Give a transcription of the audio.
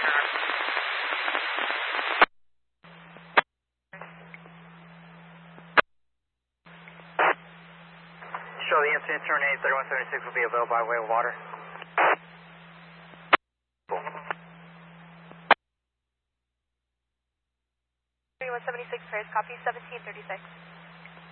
Show the incident turn 8, 3176 will be available by way of water. 3176, Paris, copy 1736.